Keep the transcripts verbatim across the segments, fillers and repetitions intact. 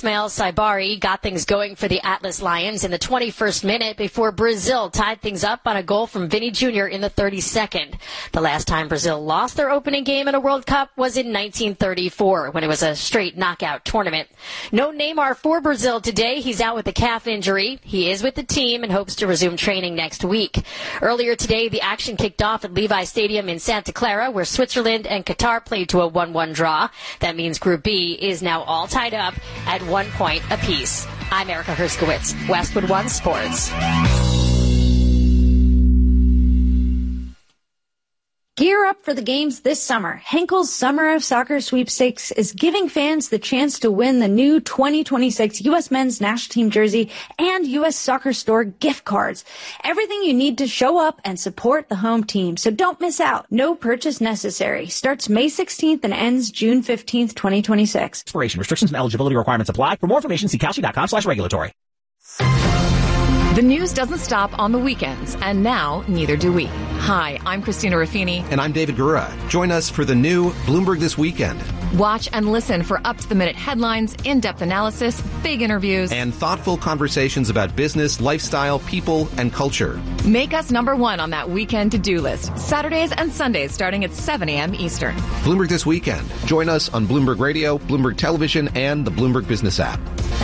Ismail Saibari got things going for the Atlas Lions in the twenty-first minute before Brazil tied things up on a goal from Vinny Junior in the thirty-second. The last time Brazil lost their opening game in a World Cup was in nineteen thirty-four, when it was a straight knockout tournament. No Neymar for Brazil today. He's out with a calf injury. He is with the team and hopes to resume training next week. Earlier today, the action kicked off at Levi Stadium in Santa Clara, where Switzerland and Qatar played to a one one draw. That means Group B is now all tied up at one point apiece. I'm Erica Herskowitz, Westwood One Sports. Gear up for the games this summer. Henkel's Summer of Soccer Sweepstakes is giving fans the chance to win the new twenty twenty-six U S Men's National Team jersey and U S Soccer Store gift cards. Everything you need to show up and support the home team, so don't miss out. No purchase necessary. Starts May sixteenth and ends June fifteenth, twenty twenty-six. Expiration restrictions and eligibility requirements apply. For more information, see Kalshi dot com slash regulatory. The news doesn't stop on the weekends, and now neither do we. Hi, I'm Christina Raffini. And I'm David Gura. Join us for the new Bloomberg This Weekend. Watch and listen for up-to-the-minute headlines, in-depth analysis, big interviews, and thoughtful conversations about business, lifestyle, people, and culture. Make us number one on that weekend to-do list. Saturdays and Sundays starting at seven a.m. Eastern. Bloomberg This Weekend. Join us on Bloomberg Radio, Bloomberg Television, and the Bloomberg Business app.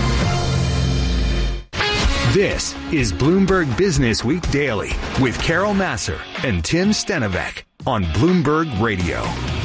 This is Bloomberg Business Week Daily with Carol Massar and Tim Stenovec on Bloomberg Radio.